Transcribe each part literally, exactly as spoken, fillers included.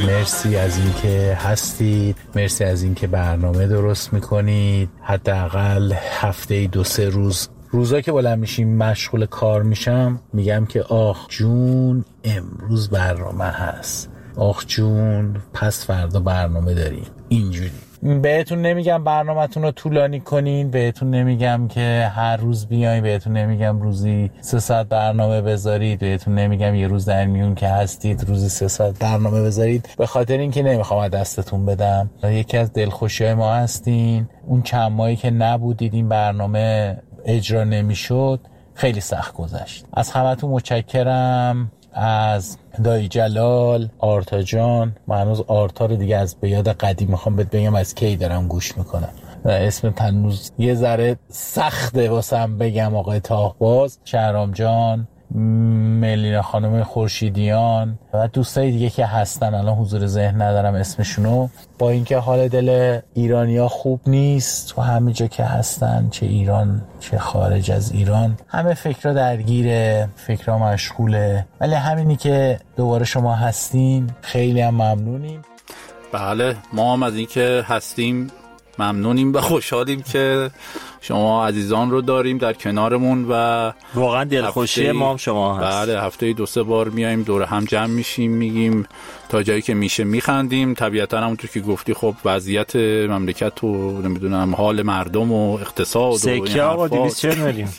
مرسی از این که هستید، مرسی از این که برنامه درست میکنید. حداقل هفته دو سه روز روزا که بلند میشیم مشغول کار میشم میگم که آخ جون امروز برنامه هست، آخ جون پس فردا برنامه داریم. اینجوری بهتون نمیگم برنامه‌تون رو طولانی کنین، بهتون نمیگم که هر روز بیاین، بهتون نمیگم روزی سه ساعت برنامه بذارید، بهتون نمیگم یه روز در میون که هستید روزی سه ساعت برنامه بذارید، به خاطر اینکه نمیخوام از دستتون بدم. یکی از دلخوشی‌های ما هستین اون چند ماهی که نبودید این برنامه اجرا نمیشد، خیلی سخت گذشت. از همتون متشکرم، از دایی جلال، آرتا جان. من هنوز آرتا رو دیگه از به یاد قدیم میخوام بهت بگم از کی دارم گوش میکنم، اسم تنوز یه ذره سخته واسم بگم. آقای تاهباز، شهرام جان، ملینا خانم خورشیدیان و دوستای دیگه که هستن الان حضور ذهن ندارم اسمشونو. با اینکه حال دل ایرانیا خوب نیست و همه جا که هستن، چه ایران چه خارج از ایران، همه فکرها درگیره، فکرها مشغوله، ولی همینی که دوباره شما هستین خیلی هم ممنونیم. بله ما هم از اینکه هستیم ممنونیم و خوشحالیم که شما عزیزان رو داریم در کنارمون و واقعا دلخوشی ما هم شما هست. بله هفته دو سه بار میایم دور هم جمع میشیم، میگیم تا جایی که میشه میخندیم. طبیعتا همونطور که گفتی خب وضعیت مملکت و نمیدونم حال مردم و اقتصاد سکه و این آقا دویست و چهل میلیون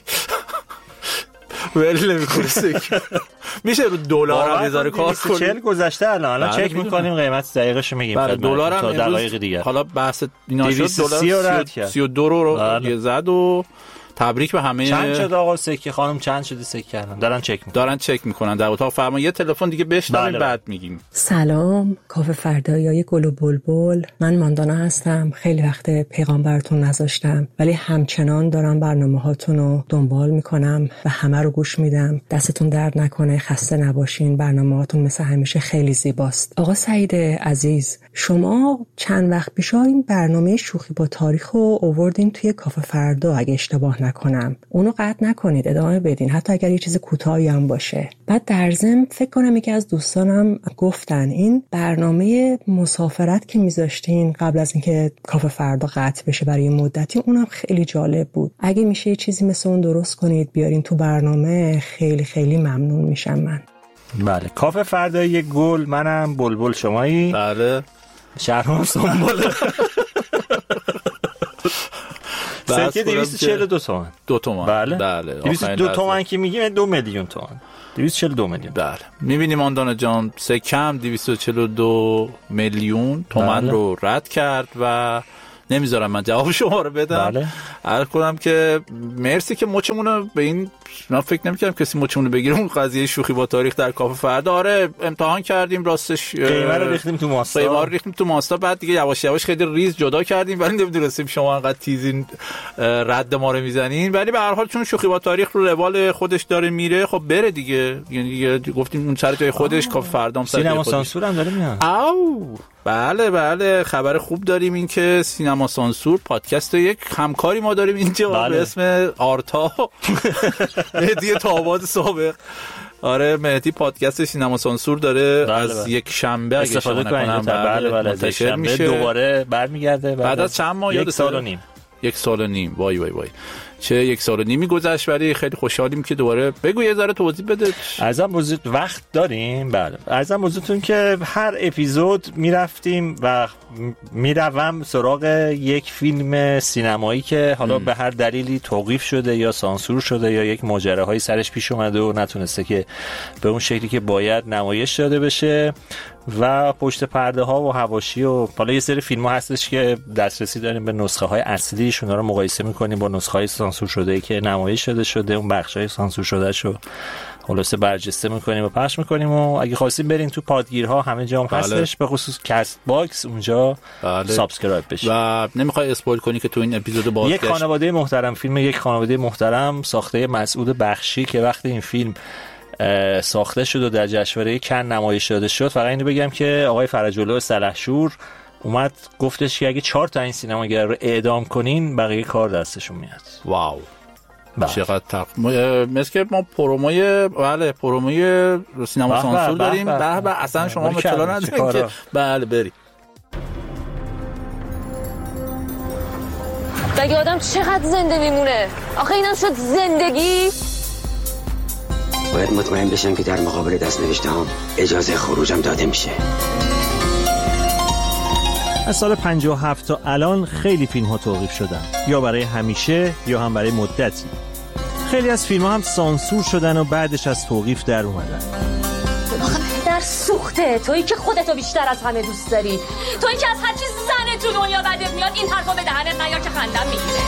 ولی نمیکنه سکه میشه رو دلار هم بذاره کار کنیم. چهل گذشته الان الان چک میکنیم قیمت دقیقش رو میگیم. بله دلار هم تا دقایق دیگه حالا بحث اینا شد، دلار سی و دو رو زد و تبریک به همه. چند شد آقا سکه خانم؟ چند شده سکه الان؟ دارن چک میکنن دارن چک میکنن در اتاق فرمان. یه تلفن دیگه بشنویم بعد میگیم. سلام کافه فرداییای گل و بلبل، من ماندانا هستم. خیلی وقت پیغام براتون نذاشتم ولی همچنان دارم برنامه‌هاتون رو دنبال میکنم و همه رو گوش میدم. دستتون درد نکنه، خسته نباشین. برنامه‌هاتون مثل همیشه خیلی زیباست. آقا سعید عزیز، شما چند وقت پیش این برنامه شوخی با تاریخ رو آوردین توی کافه فردا اگه اشتباه نکنم. اونو قطع نکنید، ادامه بدین حتی اگر یه چیز کوتاهی هم باشه. بعد در ضمن فکر کنم یکی از دوستانم گفتن این برنامه مسافرت که میذاشتین قبل از اینکه کافه فردا قطع بشه برای مدتی، اونم خیلی جالب بود. اگه میشه یه چیزی مثل اون درست کنید بیارین تو برنامه، خیلی خیلی ممنون میشم من. بله کافه فردایی گل، منم بلبل، شمایی؟ بله شهرام سنبله. سکه دویست و چهل و دو تومن. دو تومن. بله بله. دویست و دو تومن که میگیم دو میلیون تومن. دویست و چهل و دو میلیون. بله. میبینیم آندانا جان سکه هم دویست و چهل و دو میلیون تومن بله. رو رد کرد و نمیذارم من جواب شما رو بدم. بله. عرض کنم که مرسی که مچمون رو به این، من فکر نمی‌کردم کسی مچمون رو بگیره. اون قضیه شوخی با تاریخ در کافه فردا، آره امتحان کردیم راستش، قیمه رو ریختیم تو ماستا، قیمه رو ریختیم تو ماستا، بعد دیگه یواش یواش خیلی ریز جدا کردیم ولی نمیدونستیم شما انقدر تیزین رد ما رو میزنین. ولی به هر حال چون شوخی با تاریخ رو روال خودش داره میره، خب بره دیگه. یعنی دیگه گفتیم اون سر جای خودش، کافه فردا هم سر جای خودش. سینما سانسور هم داره میاد. او بله بله خبر خوب داریم، این که سینما سانسور پادکست یک همکاری ما داریم اینجا بله. به اسم آرتا مهدی تاباد سابق. آره مهدی پادکست سینما سانسور داره بله از بله. یک شنبه اگه اشتباه نکنم بله بله منتشر میشه، دوباره برمیگرده بعد از چند ماه، یک سال و نیم. یک سال و نیم وای وای وای چه یک سال و نیمی گذشت، ولی خیلی خوشحالیم که دوباره. بگو یه ذره توضیح بده. عرضم موضوع وقت داریم. بله عرضم موضوعتون که هر اپیزود میرفتیم و میروم سراغ یک فیلم سینمایی که حالا ام. به هر دلیلی توقیف شده یا سانسور شده یا یک ماجراهایی سرش پیش اومده و نتونسته که به اون شکلی که باید نمایش داده بشه و پشت پرده ها و حواشی و حالا یه سری فیلم ها هستش که دسترسی داریم به نسخه های اصلیش، اونا رو مقایسه میکنیم با نسخه های سانسور شده که نمایش داده شده، اون بخش های سانسور شده شو خلاصه برجسته میکنیم و پخش میکنیم. و اگه خواستین برین تو پادگیرها همه جا هم بله. هستش، به خصوص کست باکس اونجا بله. سابسکرایب بشین. و نمیخوای اسپویل کنی که تو این اپیزود بازگشت یک خانواده محترم، فیلم یک خانواده محترم ساخته مسعود بخشی که وقتی این فیلم ساخته شد و در جشنواره کن نمایش داده شد، فقط اینو بگم که آقای فرج‌الله سلحشور اومد گفتش که اگه چهار تا این سینماگر رو اعدام کنین بقیه کار دستشون میاد. واو چقدر تق... مثل که ما پروموی بله پروموی سینما سانسور داریم. به به اصلا شما اطلاع ندارین که بله بری. مگه آدم چقدر زنده میمونه؟ آخه اینم شد زندگی؟ باید مطمئن بشم که در مقابل دست نوشته‌هام اجازه خروجم داده میشه. از سال پنجاه و هفت تا الان خیلی فیلم ها توقیف شدن، یا برای همیشه یا هم برای مدتی. خیلی از فیلم ها هم سانسور شدن و بعدش از توقیف در اومدن. آخه پدر سوخته، تویی که خودتو بیشتر از همه دوست داری، تویی که از هر چیز زنه تو دنیا بدت میاد این حرفا به دهنت نیا که خندم میگیره.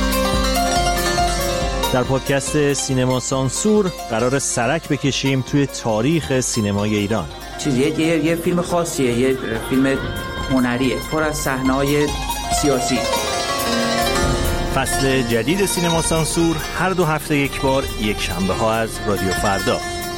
در پادکست سینما سانسور قرار سرک بکشیم توی تاریخ سینمای ایران. چیزیه یه یه فیلم خاصیه، یه فیلم هنریه پر از صحنه‌های سیاسی. فصل جدید سینما سانسور هر دو هفته یک بار، یک شنبه ها از رادیو فردا.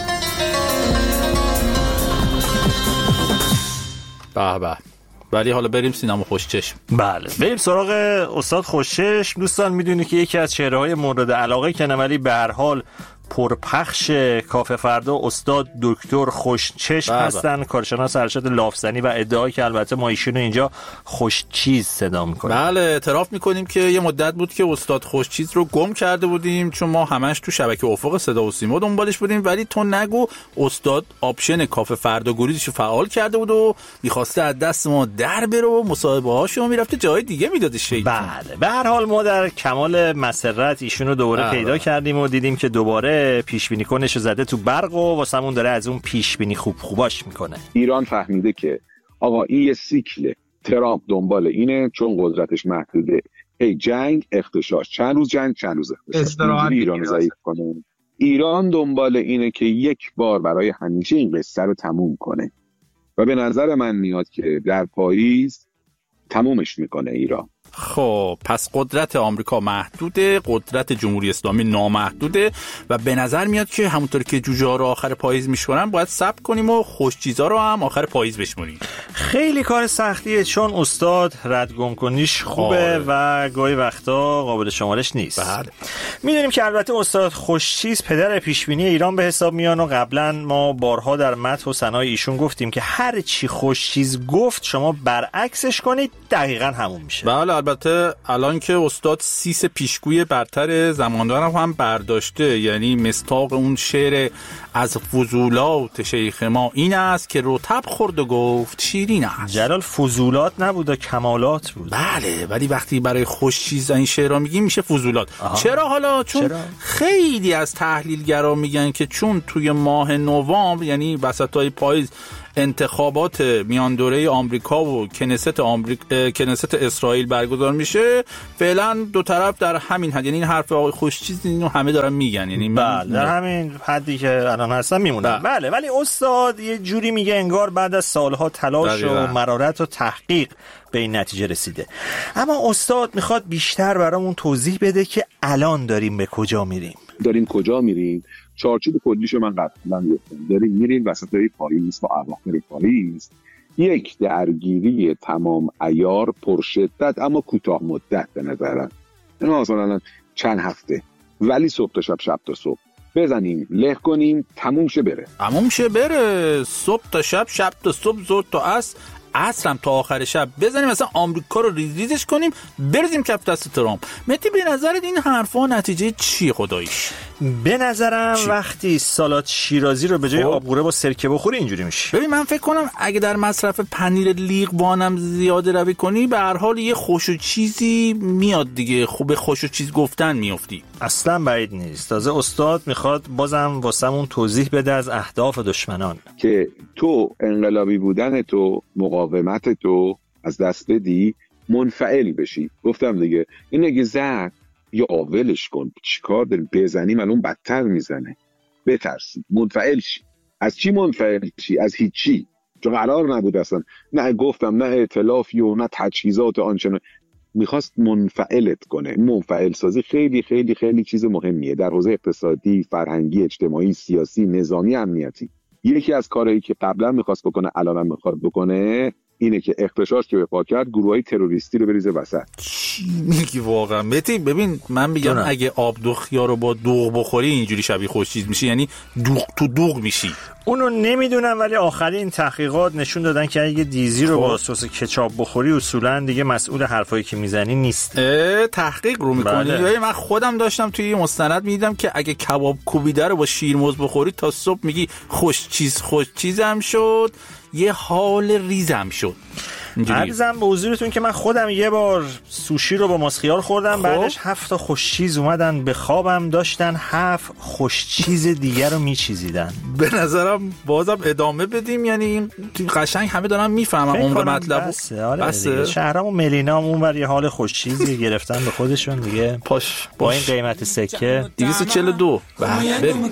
به به. ولی حالا بریم سینما خوشچشم. بله بریم سراغ استاد خوشچشم. دوستان میدونی که یکی از چهره‌های مورد علاقه کنه ولی به هر حال پرپخش کافه فردا استاد دکتر خوشچشم هستن، کارشناس ارشد لافزنی و ادعا که البته ما ایشونو اینجا خوشچیز صدا میکنیم. بله اعتراف میکنیم که یه مدت بود که استاد خوشچیز رو گم کرده بودیم، چون ما همش تو شبکه افق صدا و سیما دنبالش بودیم، ولی تو نگو استاد آپشن کافه فردا گریزشو فعال کرده بود و میخواسته از دست ما در بره و مصاحبه هاشو میرفته جای دیگه میداده شیطان. بله به هر حال ما در کمال مسرت ایشونو دوباره پیدا کردیم و دیدیم که دوباره پیش بینی کنش زده تو برق و واسمون داره از اون پیش بینی خوب خوباش میکنه. ایران فهمیده که آقا این یه سیکله، ترامپ دنبال اینه چون قدرتش محدوده، هی جنگ اختشاش، چند روز جنگ چند روز اختشاش، ایران ضعیف کنه. ایران دنبال اینه که یک بار برای همیشه این قصه رو تموم کنه و به نظر من میاد که در پاییز تمومش میکنه ایران. خب پس قدرت آمریکا محدوده، قدرت جمهوری اسلامی نامحدوده و به نظر میاد که همونطور که جوجه ها رو آخر پاییز میشورن باید صبر کنیم و خوش چیزا رو هم آخر پاییز بشمونیم. خیلی کار سختیه چون استاد ردگم کنیش خوبه آه. و گاهی وقتا قابل شمارش نیست. بله. میدونیم که البته استاد خوشچیز پدر پیشبینی ایران به حساب میان و قبلا ما بارها در متن و ثنای ایشون گفتیم که هر چی خوشچیز گفت شما برعکسش کنید دقیقاً همون میشه. بله البته الان که استاد سیس پیشگوی برتر زماندارم هم برداشته، یعنی مستاق اون شعر از فضولات شیخ ما این است که رطب خورد و گفت شیرین است. جلال فضولات نبود و کمالات بود. بله ولی وقتی برای خوش چیز این شعر را میگیم میشه فضولات. آها. چرا حالا؟ چون چرا؟ خیلی از تحلیلگرا میگن که چون توی ماه نوامبر یعنی وسطای پاییز انتخابات میان دوره آمریکا و کنست آمریکا کنست اسرائیل برگزار میشه، فعلا دو طرف در همین حد، یعنی این حرف آقای خوشچیز اینو همه دارن میگن، یعنی بله در همین حدی که الان هستن میمونن. بله. بله ولی استاد یه جوری میگه انگار بعد از سالها تلاش دقیقا. و مرارت و تحقیق به این نتیجه رسیده. اما استاد میخواد بیشتر برامون توضیح بده که الان داریم به کجا میریم. داریم کجا میریم؟ چارچوب کلیشو من قبلا گفتم. داریم میریم وسطای پاییز و اواخر پاییز، یک درگیری تمام عیار پرشدت اما کوتاه مدت به نظرم، اینا مثلا چند هفته ولی صبح تا شب شب تا صبح بزنیم له کنیم تموم شه بره تموم شه بره صبح تا شب شب تا صبح ظهر تا عصر عصرم تا آخر شب بزنیم مثلا آمریکا رو ریز ریزش کنیم بریزیم کف دست ترامپ. متی به نظرت این حرفا نتیجه چی خداییش؟ به نظرم چی؟ وقتی سالاد شیرازی رو به جای آبقوره با سرکه بخوری اینجوری میشه. ببین من فکر کنم اگه در مصرف پنیر لیقوانم زیاده روی کنی به هر حال یه خوش و چیزی میاد دیگه، خوب خوش و چیز گفتن میافتی. اصلا بعید نیست. تازه استاد میخواد بازم واسمون توضیح بده از اهداف دشمنان که تو انقلابی بودن تو مقاومت تو از دست بدی منفعل بشی. گفتم دیگه این اگه زد یا آولش کن، چیکار داری بزنی من اون بدتر میزنه، بترسی منفعل شی. از چی منفعل شی؟ از هیچی، چون قرار نبود اصلا، نه گفتم نه ائتلافی و نه تجهیزات آنچنان، میخواست منفعلت کنه. منفعل سازی خیلی خیلی خیلی چیز مهمیه در حوزه اقتصادی، فرهنگی، اجتماعی، سیاسی، نظامی، امنیتی. یکی از کارهایی که قبلا میخواست بکنه الان هم میخواد بکنه اینه که اغتشاش که به پا کرد گروهای تروریستی رو بریزه وسط. چی میگی واقعا متی؟ ببین من میگم اگه آب دوغ رو با دوغ بخوری اینجوری شبیه خوشچیز میشی، یعنی دوغ تو دوغ میشی. اونو نمیدونم ولی آخرین تحقیقات نشون دادن که اگه دیزی رو با سس کچاپ بخوری اصولا دیگه مسئول حرفایی که میزنی نیست. تحقیق رو میکنی؟ بله. من خودم داشتم توی یه مستند میدیدم که اگه کباب کوبیده رو با شیرمرغ بخوری تا صبح میگی خوش چیز خوش چیزم شد، یه حال ریزم شد. عرضم به حضورتون که من خودم یه بار سوشی رو با ماسخیار خوردم، خب. بعدش هفت تا خوش چیز اومدن به خوابم، داشتن هفت خوش چیز دیگر رو میچیزیدن. به نظرم بازم ادامه بدیم، یعنی قشنگ همه دارن میفهمن عمر مطلب. بسه آره بسه. شهرام و ملینا هم اونور یه حال خوش چیزی گرفتن به خودشون دیگه. پاش با این قیمت سکه دویست و چهل و دو. بریم